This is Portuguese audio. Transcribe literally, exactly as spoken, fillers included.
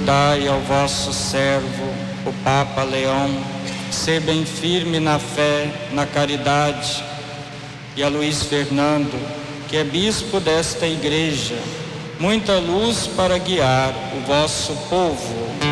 Concedai ao vosso servo, o Papa Leão, ser bem firme na fé, na caridade, e a Luiz Fernando, que é bispo desta igreja, muita luz para guiar o vosso povo.